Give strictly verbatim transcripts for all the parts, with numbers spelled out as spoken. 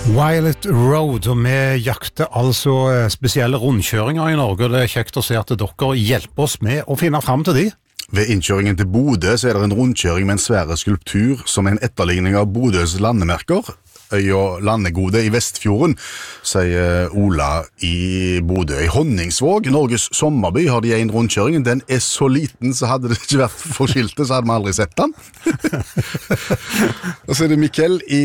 Violet Road, og vi jakter altså spesielle rundkjøringer i Norge, og det er kjekt å se at dere hjelper oss med å finne frem til de. Ved innkjøringen til Bodø så er det en rundkjøring med en svære skulptur som er en etterligning av Bodøs landemerker. Øya Landegode i Vestfjorden, sier Ola i Bodø. I Honningsvåg, Norges sommerby, har de en rundkjøring. Den er så liten, så hadde det ikke vært for skiltet, så hadde vi aldri sett den. Og så er det Mikkel i,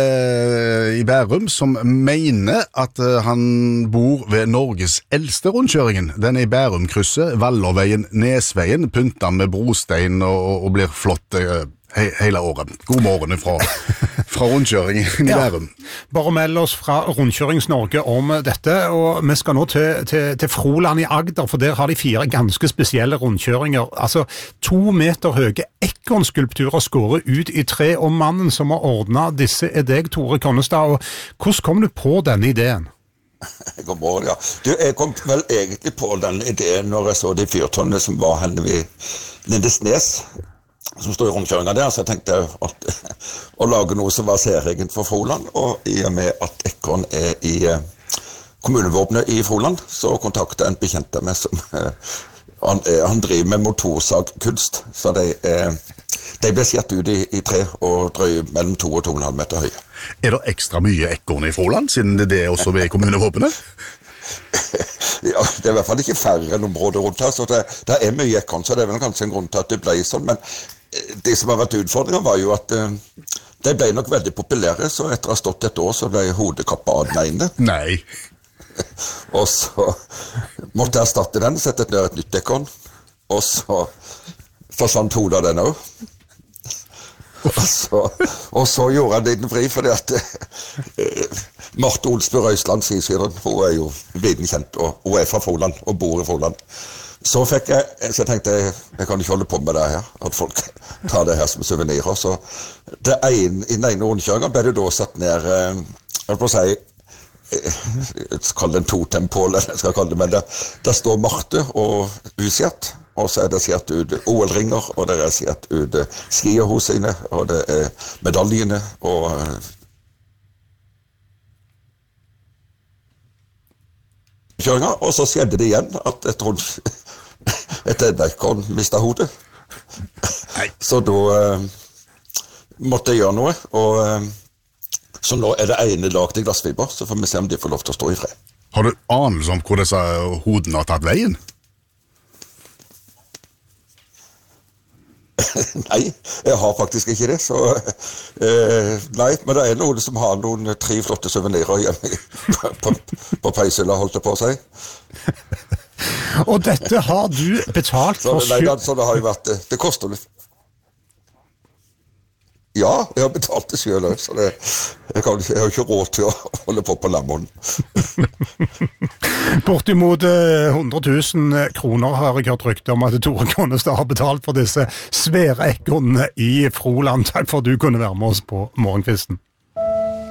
i Bærum som mener at han bor ved Norges eldste rundkjøringen. Den er i Bærumkrysset, Vallerveien, Nesveien, pynta med brostein og, og blir flott he, hele året. God morgen fra, fra rundkjøringen i Bærum. Ja, bare meld oss fra Rundkjørings-Norge om dette, og vi skal nå til, til, til Froland i Agder, for der har de fire ganske spesielle rundkjøringer. Altså, to meter høye ekornskulpturer skåret ut i tre, og mannen som har ordnet disse er deg, Tore Konnestad. Og hvordan kom du på denne ideen? God morgen, ja. Du, jeg kom vel egentlig på den ideen når jeg så de fyrtårnene som var henne ved Lindesnes, som stod i rundkjøringa der, så jeg tenkte at, å lage noe som var særegent for Froland, og i og med at ekorn er i eh, kommunevåpenet i Froland, så kontaktet en bekjent med som eh, han, eh, han driver med motorsagkunst, så de, eh, de ble skjert ut i, i tre og drøy mellom to og to og en halv meter høye. Er det ekstra mye ekorn i Froland, siden det er også ved kommunevåpenet? Ja, det er i hvert fall ikke færre enn området rundt her, så det, det er mye ekorn, så det er vel kanskje en grunn til at det ble sånn, men det som har vært utfordringen var jo at uh, de ble nok veldig populære, så etter å ha stått et år så ble hodet kappet av den ene. Nei. Og så måtte jeg erstatte den, sette ned et nytt ekorn, og så forsvant hodet av den også. Og så, og så gjorde han liten fri, fordi at uh, Marte Olsbø Røisland, skiskytteren, hun er jo viden kjent, og hun er fra Froland, og bor i Froland. Så fikk jeg, så jeg tenkte, jeg, jeg kan ikke holde på med det her, at folk tar det her som souvenirer. Så det ene, i den ene rundkjøringen ble det da satt ned, eh, jeg får si, jeg skal kalle det en totempål, jeg skal kalle det, men det, der står Marte og uskjert, og så er det skjert ut O L-ringer, og det er skjert ut skier hos sine, og det er medaljene, og kjøringer, og så skjedde det igjen at jeg tror et ekorn mistet hodet. Så da eh, måtte jeg gjøre noe, og eh, så nå er det ene lagt i glassfiber, så får vi se om de får lov til å stå i fred. Har du anelse om hvor disse hodene har tatt veien? Nei, jeg har faktisk ikke det, så eh, nei, men det er noen som har noen tre flotte souvenirer hjemme på, på, på peishylla, holdt jeg på å si. Og dette har du betalt for så, nei, det, så det har jo vært, det koster litt. Ja, jeg har betalt det selv, så det, jeg, kan, jeg har ikke råd til å holde på på Lammon. Bortimot hundre tusen kroner har jeg hørt rykte om at Tore Konnestad har betalt for disse svære ekornene i Froland. Takk for at du kunne være med oss på Morgenkvisten.